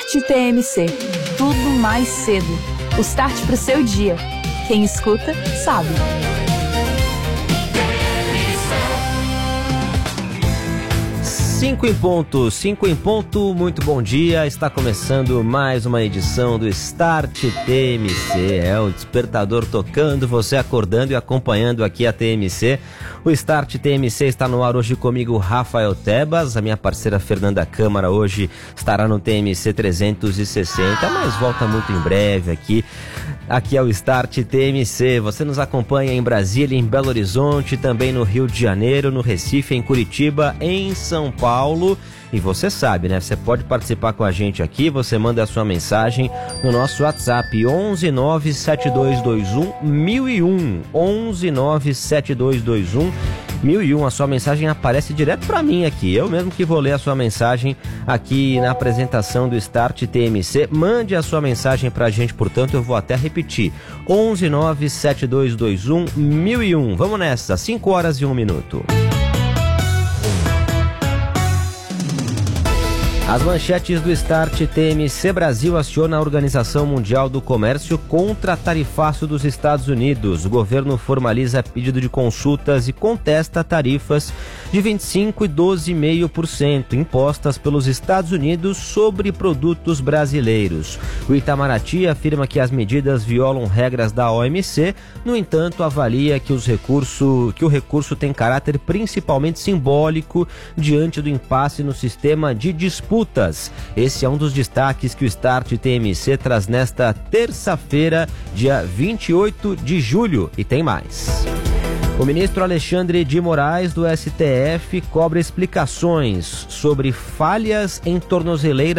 Start TMC. Tudo mais cedo. O start pro seu dia. Quem escuta, sabe. 5 em ponto, muito bom dia, está começando mais uma edição do Start TMC, o despertador tocando, você acordando e acompanhando aqui a TMC. O Start TMC está no ar hoje comigo, Rafael Tebas, a minha parceira Fernanda Câmara hoje estará no TMC 360, mas volta muito em breve aqui é o Start TMC. Você nos acompanha em Brasília, em Belo Horizonte, também no Rio de Janeiro, no Recife, em Curitiba, em São Paulo. E você sabe, né? Você pode participar com a gente aqui, você manda a sua mensagem no nosso WhatsApp 11972211001. 11972211001. A sua mensagem aparece direto para mim aqui. Eu mesmo que vou ler a sua mensagem aqui na apresentação do Start TMC. Mande a sua mensagem pra gente, portanto, eu vou até repetir. 11972211001. Vamos nessa, 5 horas e 1 minuto. As manchetes do Start TMC. Brasil aciona a Organização Mundial do Comércio contra tarifaço dos Estados Unidos. O governo formaliza pedido de consultas e contesta tarifas de 25% e 12,5% impostas pelos Estados Unidos sobre produtos brasileiros. O Itamaraty afirma que as medidas violam regras da OMC, no entanto, avalia que o recurso tem caráter principalmente simbólico diante do impasse no sistema de disputas. Esse é um dos destaques que o Start TMC traz nesta terça-feira, dia 28 de julho. E tem mais. O ministro Alexandre de Moraes, do STF, cobra explicações sobre falhas em tornozeleira